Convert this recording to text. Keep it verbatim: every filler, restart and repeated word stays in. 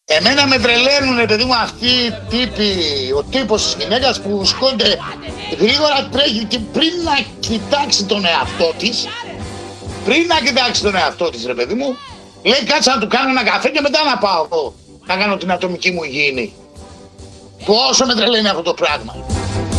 Εμένα με τρελαίνουν, παιδί μου, αυτοί οι τύποι, ο τύπος της γυναίκας που σκόνται γρήγορα, τρέχει και πριν να κοιτάξει τον εαυτό της, πριν να κοιτάξει τον εαυτό της, ρε παιδί μου, λέει κάτσε να του κάνω ένα καφέ και μετά να πάω να κάνω την ατομική μου υγιεινή. Πόσο με τρελαίνει αυτό το πράγμα.